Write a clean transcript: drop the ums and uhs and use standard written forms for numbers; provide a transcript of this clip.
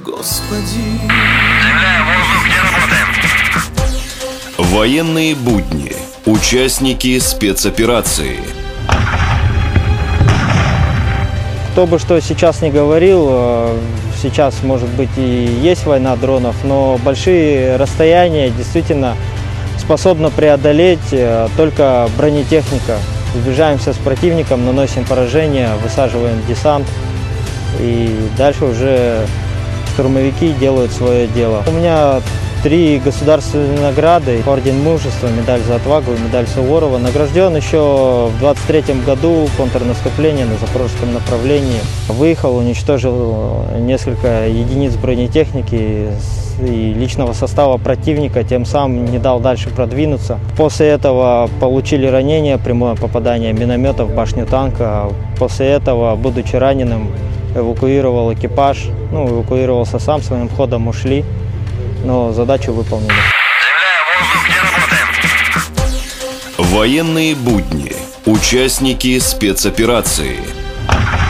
Господи. Земля, воздух, где работаем? Военные будни. Участники спецоперации. Кто бы что сейчас не говорил, сейчас, может быть, и есть война дронов, но большие расстояния действительно способна преодолеть только бронетехника. Сближаемся с противником, наносим поражение, высаживаем десант, и дальше уже штурмовики делают свое дело. У меня 3 государственные награды: орден мужества, медаль за отвагу и медаль Суворова. Награжден еще в 23-м году контрнаступление на запорожском направлении. Выехал, уничтожил несколько единиц бронетехники и личного состава противника, тем самым не дал дальше продвинуться. После этого получили ранение, прямое попадание миномета в башню танка. После этого, будучи раненым, эвакуировал экипаж, эвакуировался сам, своим ходом ушли, но задачу выполнили. Земля, воздух, где работаем? Военные будни. Участники спецоперации.